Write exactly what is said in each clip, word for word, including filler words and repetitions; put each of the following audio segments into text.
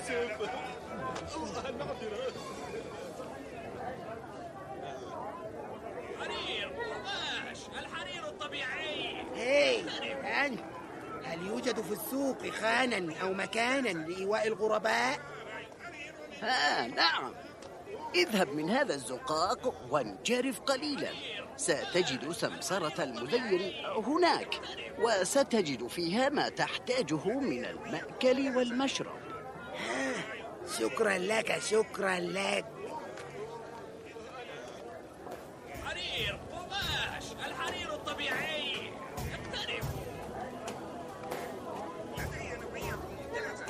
آسف. المعذرة. حرير قماش، الحرير الطبيعي. هاي أنت، هل يوجد في السوق خانا أو مكانا لإيواء الغرباء؟ ها نعم، اذهب من هذا الزقاق وانجرف قليلا، ستجد سمسرة المذير هناك، وستجد فيها ما تحتاجه من المأكل والمشرب. ها، شكرا لك شكرا لك. حرير قماش، الحرير الطبيعي. اقتربوا. لدي نوعية ممتازة.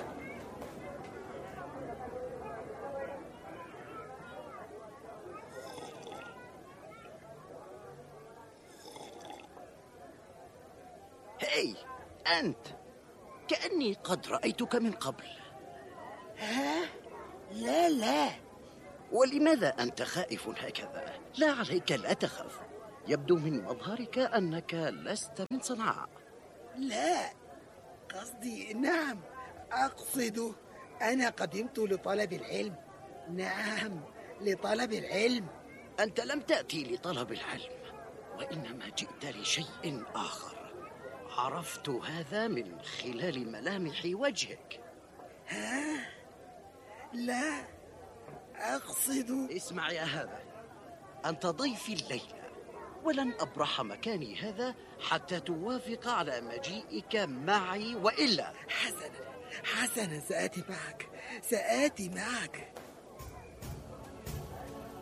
هاي أنت، كأني قد رأيتك من قبل. ها؟ لا لا. ولماذا أنت خائف هكذا؟ لا عليك، لا تخف، يبدو من مظهرك أنك لست من صنعاء. لا، قصدي نعم، أقصد أنا قدمت لطلب العلم. نعم، لطلب العلم. أنت لم تأتي لطلب العلم، وإنما جئت لشيء آخر. عرفت هذا من خلال ملامح وجهك. ها؟ لا، أقصد. اسمع يا هذا، أنت ضيفي الليلة، ولن أبرح مكاني هذا حتى توافق على مجيئك معي، وإلا... حسنا حسنا، سآتي معك سآتي معك.